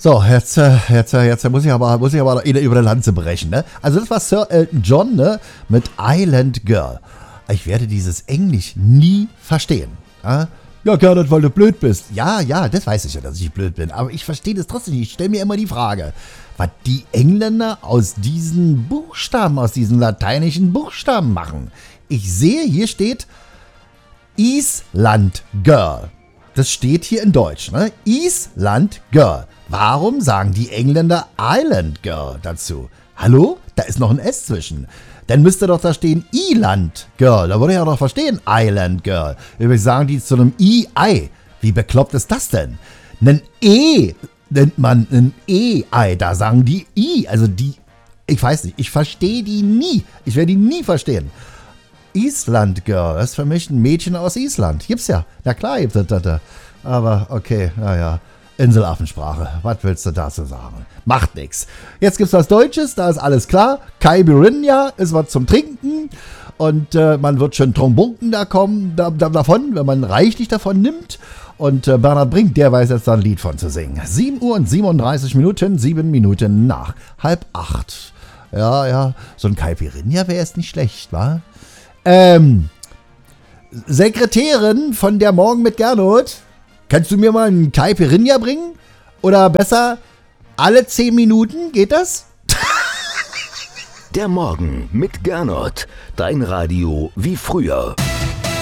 So, jetzt muss ich aber über der Lanze brechen, ne? Also das war Sir Elton John, ne? Mit Island Girl. Ich werde dieses Englisch nie verstehen. Ja, Gernot, weil du blöd bist. Ja, das weiß ich ja, dass ich blöd bin. Aber ich verstehe das trotzdem nicht. Ich stelle mir immer die Frage, was die Engländer aus diesen Buchstaben, aus diesen lateinischen Buchstaben machen. Ich sehe, hier steht Island Girl. Das steht hier in Deutsch, ne? Island Girl. Warum sagen die Engländer Island Girl dazu? Hallo? Da ist noch ein S zwischen. Dann müsste doch da stehen Island Girl. Da würde ich ja doch verstehen, Island Girl. Übrigens sagen die zu einem I-Ei. Wie bekloppt ist das denn? Ein E nennt man ein E-Ei. Da sagen die I. Also die, ich weiß nicht, ich verstehe die nie. Ich werde die nie verstehen. Island Girl, das ist für mich ein Mädchen aus Island. Gibt's ja. Na klar gibt es das. Aber okay, naja. Inselaffensprache. Was willst du dazu sagen? Macht nix. Jetzt gibt's was Deutsches, da ist alles klar. Caipirinha ist was zum Trinken. Und man wird schon Trombunken davon, wenn man reichlich davon nimmt. Und Bernhard Brink, der weiß jetzt da ein Lied von zu singen. 7 Uhr und 37 Minuten, 7 Minuten nach 7:30. Ja, so ein Caipirinha wäre jetzt nicht schlecht, wa? Sekretärin von der Morgen mit Gernot, kannst du mir mal einen Caipirinha bringen? Oder besser, alle 10 Minuten, geht das? Der Morgen mit Gernot, dein Radio wie früher.